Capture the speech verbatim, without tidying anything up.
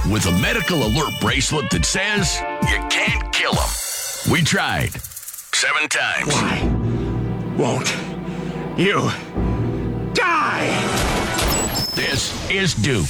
with a medical alert bracelet that says you can't kill them. We tried. Seven times. Why won't you die? This is Duke.